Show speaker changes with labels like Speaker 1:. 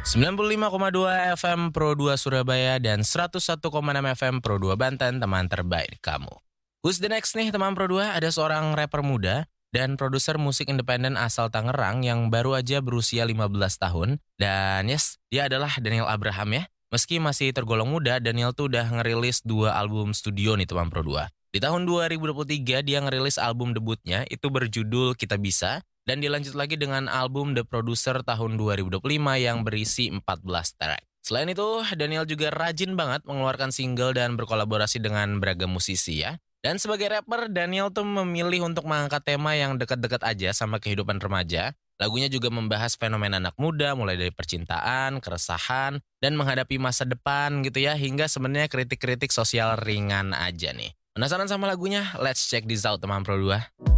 Speaker 1: 95,2 FM Pro 2 Surabaya dan 101,6 FM Pro 2 Banten, teman terbaik kamu. Who's the next nih teman Pro 2? Ada seorang rapper muda dan produser musik independen asal Tangerang yang baru aja berusia 15 tahun. Dan yes, dia adalah Daniel Abraham ya. Meski masih tergolong muda, Daniel tuh udah ngerilis 2 album studio nih teman Pro 2. Di tahun 2023 dia ngerilis album debutnya itu berjudul Kita Bisa. Dan dilanjut lagi dengan album The Producer tahun 2025 yang berisi 14 track. Selain itu, Daniel juga rajin banget mengeluarkan single dan berkolaborasi dengan beragam musisi ya. Dan sebagai rapper, Daniel tuh memilih untuk mengangkat tema yang dekat-dekat aja sama kehidupan remaja. Lagunya juga membahas fenomena anak muda mulai dari percintaan, keresahan, dan menghadapi masa depan gitu ya. Hingga sebenarnya kritik-kritik sosial ringan aja nih. Penasaran sama lagunya? Let's check this out teman Pro 2.